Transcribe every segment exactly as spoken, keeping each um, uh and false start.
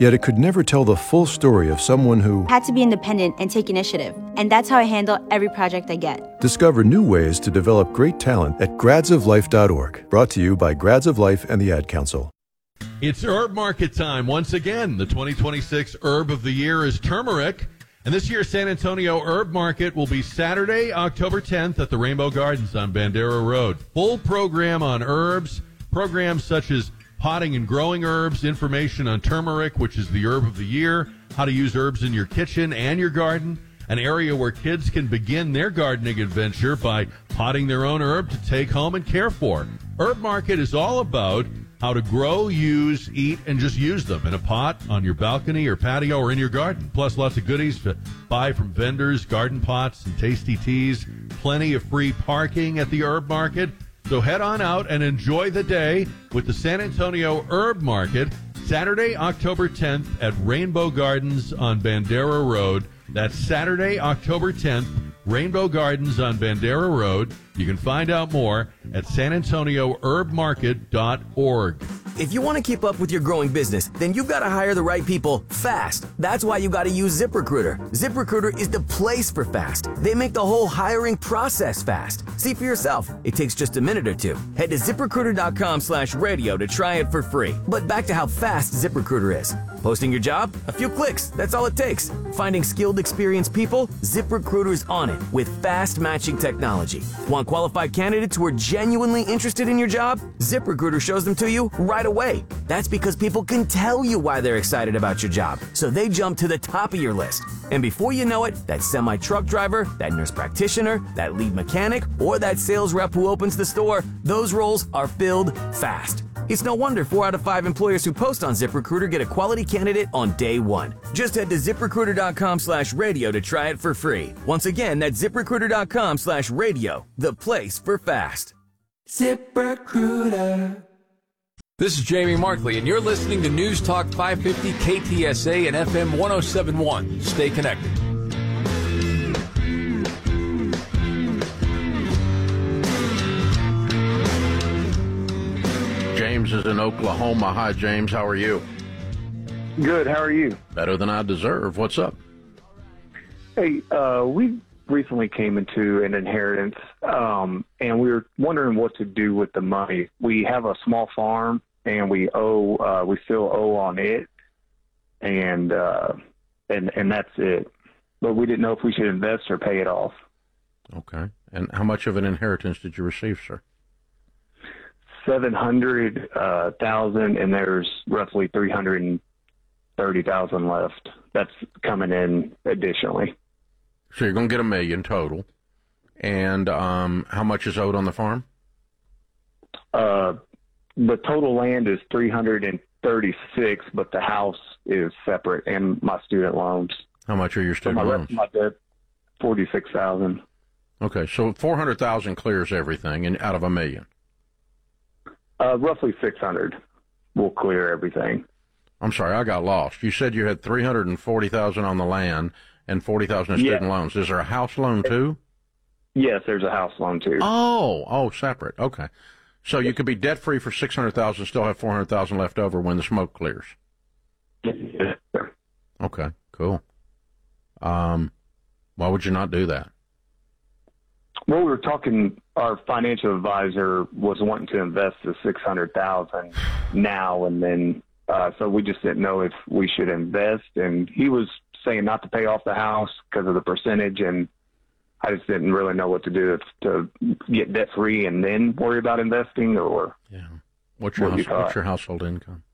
Yet it could never tell the full story of someone who had to be independent and take initiative. And that's how I handle every project I get. Discover new ways to develop great talent at grads of life dot org. Brought to you by Grads of Life and the Ad Council. It's herb market time once again. The twenty twenty-six herb of the year is turmeric. And this year's San Antonio Herb Market will be Saturday, October tenth at the Rainbow Gardens on Bandera Road. Full program on herbs, programs such as potting and growing herbs, information on turmeric, which is the herb of the year, how to use herbs in your kitchen and your garden, an area where kids can begin their gardening adventure by potting their own herb to take home and care for. Herb Market is all about how to grow, use, eat, and just use them in a pot, on your balcony or patio, or in your garden. Plus lots of goodies to buy from vendors, garden pots and tasty teas. Plenty of free parking at the Herb Market. So head on out and enjoy the day with the San Antonio Herb Market, Saturday, October tenth at Rainbow Gardens on Bandera Road. That's Saturday, October tenth, Rainbow Gardens on Bandera Road. You can find out more at san antonio herb market dot org. If you want to keep up with your growing business, then you've got to hire the right people fast. That's why you got to use ZipRecruiter. ZipRecruiter is the place for fast. They make the whole hiring process fast. See for yourself. It takes just a minute or two. Head to ZipRecruiter.com slash radio to try it for free. But back to how fast ZipRecruiter is. Posting your job? A few clicks. That's all it takes. Finding skilled, experienced people? ZipRecruiter's on it with fast matching technology. Want qualified candidates who are genuinely interested in your job? ZipRecruiter shows them to you right away. That's because people can tell you why they're excited about your job, so they jump to the top of your list. And before you know it, that semi-truck driver, that nurse practitioner, that lead mechanic, or that sales rep who opens the store, those roles are filled fast. It's no wonder four out of five employers who post on ZipRecruiter get a quality candidate on day one. Just head to ZipRecruiter.com slash radio to try it for free. Once again, that's ZipRecruiter.com slash radio, the place for fast. ZipRecruiter. This is Jamie Markley, and you're listening to News Talk five fifty K T S A and F M one oh seven point one. Stay connected. James is in Oklahoma. Hi, James. How are you? Good. How are you? Better than I deserve. What's up? Hey, uh, we recently came into an inheritance, um, and we were wondering what to do with the money. We have a small farm, and we owe, uh, we still owe on it, and uh, and and that's it. But we didn't know if we should invest or pay it off. Okay. And how much of an inheritance did you receive, sir? Seven hundred uh, thousand, and there's roughly three hundred and thirty thousand left. That's coming in additionally. So you're going to get a million total. And um, how much is owed on the farm? Uh, the total land is three hundred and thirty-six, but the house is separate, and my student loans. How much are your student so my loans? My debt, forty-six thousand. Okay, so four hundred thousand clears everything, and out of a million. Uh, roughly six hundred will clear everything. I'm sorry, I got lost. You said you had three hundred and forty thousand on the land and forty thousand in student yeah. loans. Is there a house loan too? Yes, there's a house loan too. Oh, oh, separate. Okay, so you could be debt free for six hundred thousand, still have four hundred thousand left over when the smoke clears. Yes, sir. Okay, cool. Um, why would you not do that? Well, we were talking. Our financial advisor was wanting to invest the six hundred thousand now and then, uh, so we just didn't know if we should invest. And he was saying not to pay off the house because of the percentage, and I just didn't really know what to do to get debt free and then worry about investing. Or yeah, what's your what house, you what's your household income?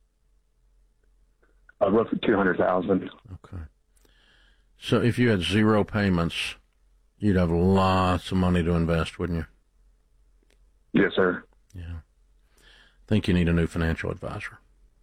Uh, roughly two hundred thousand. Okay, so if you had zero payments, you'd have lots of money to invest, wouldn't you? Yes, sir. Yeah. I think you need a new financial advisor.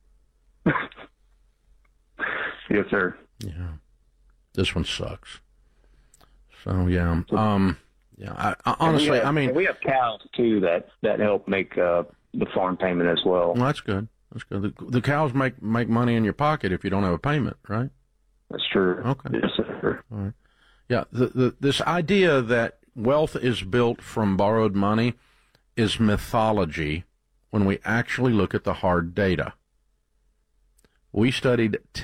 Yes, sir. Yeah. This one sucks. So, yeah. Um, yeah. I, I, honestly, we have, I mean. we have cows, too, that, that help make uh, the farm payment as well. Well, that's good. That's good. The, the cows make, make money in your pocket if you don't have a payment, right? That's true. Okay. Yes, sir. All right. Yeah. The, the, this idea that wealth is built from borrowed money is mythology when we actually look at the hard data. We studied